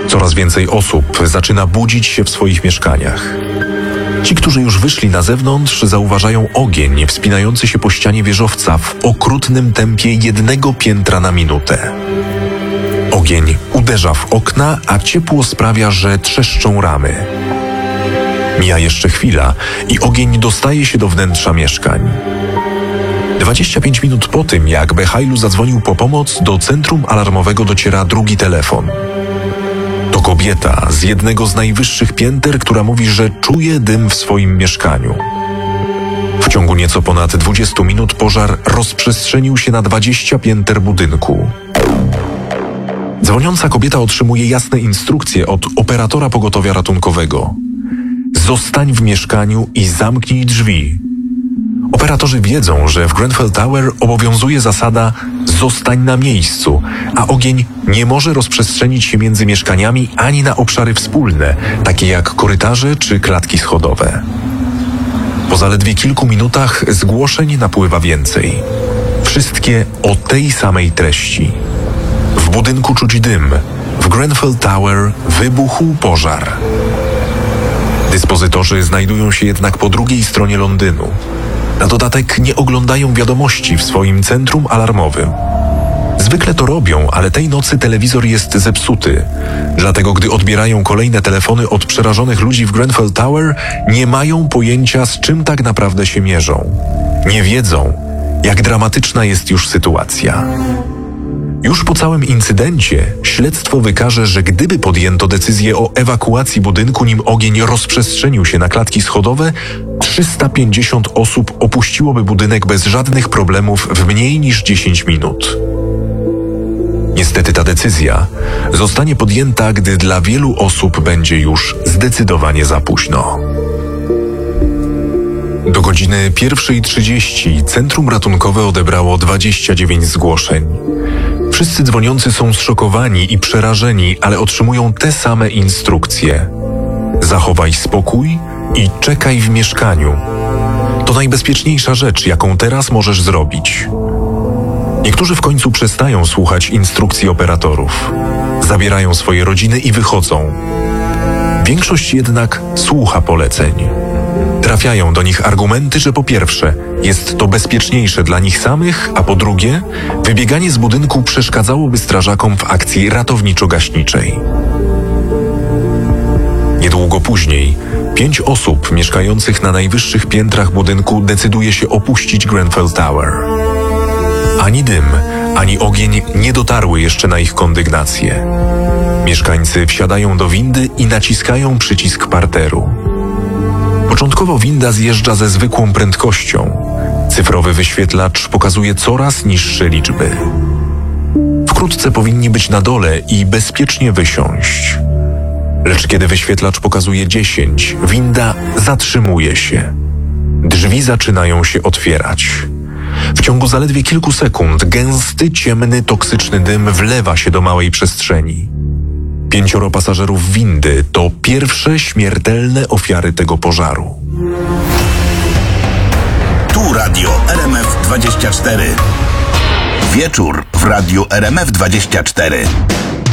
Coraz więcej osób zaczyna budzić się w swoich mieszkaniach. Ci, którzy już wyszli na zewnątrz, zauważają ogień wspinający się po ścianie wieżowca w okrutnym tempie 1 piętra na minutę. Ogień uderza w okna, a ciepło sprawia, że trzeszczą ramy. Mija jeszcze chwila i ogień dostaje się do wnętrza mieszkań. 25 minut po tym, jak Behailu zadzwonił po pomoc, do centrum alarmowego dociera drugi telefon. To kobieta z jednego z najwyższych pięter, która mówi, że czuje dym w swoim mieszkaniu. W ciągu nieco ponad 20 minut pożar rozprzestrzenił się na 20 pięter budynku. Dzwoniąca kobieta otrzymuje jasne instrukcje od operatora pogotowia ratunkowego. Zostań w mieszkaniu i zamknij drzwi. Operatorzy wiedzą, że w Grenfell Tower obowiązuje zasada zostań na miejscu, a ogień nie może rozprzestrzenić się między mieszkaniami ani na obszary wspólne, takie jak korytarze czy klatki schodowe. Po zaledwie kilku minutach zgłoszeń napływa więcej. Wszystkie o tej samej treści. W budynku czuć dym. W Grenfell Tower wybuchł pożar. Dyspozytorzy znajdują się jednak po drugiej stronie Londynu. Na dodatek nie oglądają wiadomości w swoim centrum alarmowym. Zwykle to robią, ale tej nocy telewizor jest zepsuty. Dlatego gdy odbierają kolejne telefony od przerażonych ludzi w Grenfell Tower, nie mają pojęcia, z czym tak naprawdę się mierzą. Nie wiedzą, jak dramatyczna jest już sytuacja. Już po całym incydencie śledztwo wykaże, że gdyby podjęto decyzję o ewakuacji budynku, nim ogień rozprzestrzenił się na klatki schodowe, 350 osób opuściłoby budynek bez żadnych problemów w mniej niż 10 minut. Niestety ta decyzja zostanie podjęta, gdy dla wielu osób będzie już zdecydowanie za późno. Do godziny 1:30 centrum ratunkowe odebrało 29 zgłoszeń. Wszyscy dzwoniący są zszokowani i przerażeni, ale otrzymują te same instrukcje. Zachowaj spokój i czekaj w mieszkaniu. To najbezpieczniejsza rzecz, jaką teraz możesz zrobić. Niektórzy w końcu przestają słuchać instrukcji operatorów. Zabierają swoje rodziny i wychodzą. Większość jednak słucha poleceń. Trafiają do nich argumenty, że po pierwsze, jest to bezpieczniejsze dla nich samych, a po drugie, wybieganie z budynku przeszkadzałoby strażakom w akcji ratowniczo-gaśniczej. Niedługo później 5 osób mieszkających na najwyższych piętrach budynku decyduje się opuścić Grenfell Tower. Ani dym, ani ogień nie dotarły jeszcze na ich kondygnację. Mieszkańcy wsiadają do windy i naciskają przycisk parteru. Początkowo winda zjeżdża ze zwykłą prędkością. Cyfrowy wyświetlacz pokazuje coraz niższe liczby. Wkrótce powinni być na dole i bezpiecznie wysiąść. Lecz kiedy wyświetlacz pokazuje 10, winda zatrzymuje się. Drzwi zaczynają się otwierać. W ciągu zaledwie kilku sekund gęsty, ciemny, toksyczny dym wlewa się do małej przestrzeni. 5 pasażerów windy to pierwsze śmiertelne ofiary tego pożaru. Tu Radio RMF24. Wieczór w Radiu RMF24.